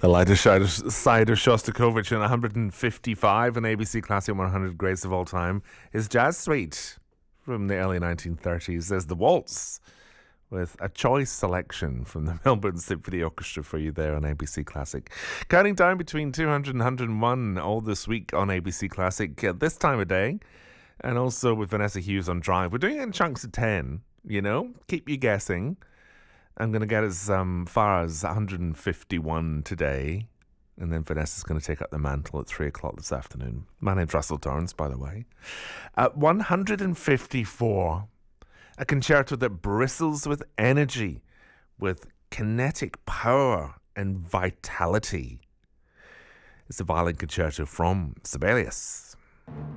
The lighter side of Shostakovich in 155 on ABC Classic 100 Greatest of All Time is Jazz Suite from the early 1930s. There's The Waltz with a choice selection from the Melbourne Symphony Orchestra for you there on ABC Classic. Counting down between 200 and 101 all this week on ABC Classic at this time of day, and also with Vanessa Hughes on Drive. We're doing it in chunks of 10, keep you guessing. I'm going to get as far as 151 today, and then Vanessa's going to take up the mantle at 3 o'clock this afternoon. My name's Russell Torrance, by the way. At 154, a concerto that bristles with energy, with kinetic power and vitality. It's a violin concerto from Sibelius.